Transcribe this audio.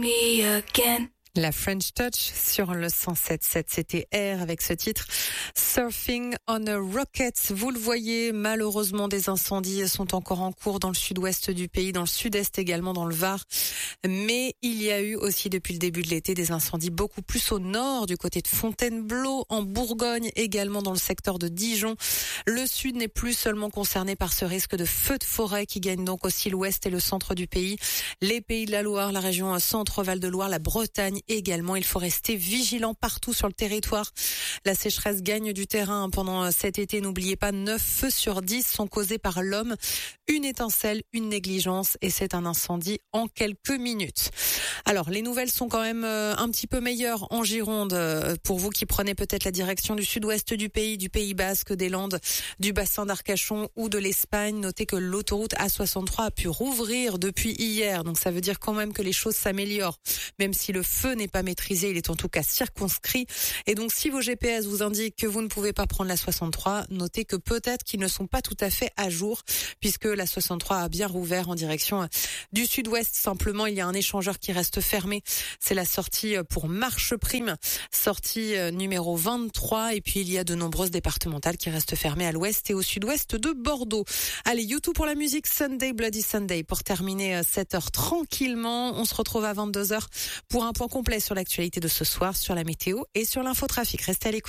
Me again. La French Touch sur le 107.7, c'était R avec ce titre Surfing on a Rocket. Vous le voyez, malheureusement des incendies sont encore en cours dans le sud-ouest du pays, dans le sud-est également, dans le Var. Mais il y a eu aussi depuis le début de l'été des incendies beaucoup plus au nord, du côté de Fontainebleau, en Bourgogne, également dans le secteur de Dijon. Le sud n'est plus seulement concerné par ce risque de feu de forêt qui gagne donc aussi l'ouest et le centre du pays. Les Pays de la Loire, la région centre-Val de Loire, la Bretagne également. Il faut rester vigilant partout sur le territoire. La sécheresse gagne du terrain pendant cet été. N'oubliez pas, 9 feux sur 10 sont causés par l'homme. Une étincelle, une négligence et c'est un incendie en quelques minutes. Alors, les nouvelles sont quand même un petit peu meilleures en Gironde. Pour vous qui prenez peut-être la direction du sud-ouest du Pays Basque, des Landes, du bassin d'Arcachon ou de l'Espagne, notez que l'autoroute A63 a pu rouvrir depuis hier. Donc ça veut dire quand même que les choses s'améliorent. Même si le feu n'est pas maîtrisé, il est en tout cas circonscrit. Et donc si vos GPS vous indiquent que vous ne pouvez pas prendre la 63, notez que peut-être qu'ils ne sont pas tout à fait à jour, puisque la 63 a bien rouvert en direction du sud-ouest. Simplement, il y a un échangeur qui reste fermé. C'est la sortie pour Marche Prime, sortie numéro 23. Et puis il y a de nombreuses départementales qui restent fermées à l'ouest et au sud-ouest de Bordeaux. Allez, YouTube pour la musique, Sunday Bloody Sunday. Pour terminer cette heure tranquillement, on se retrouve à 22h pour un point complet sur l'actualité de ce soir, sur la météo et sur l'infotrafic. Restez à l'écoute.